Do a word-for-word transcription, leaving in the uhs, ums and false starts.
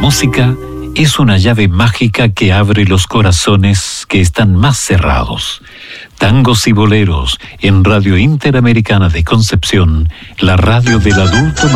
música es una llave mágica que abre los corazones que están más cerrados. Tangos y boleros en Radio Interamericana de Concepción, la radio del adulto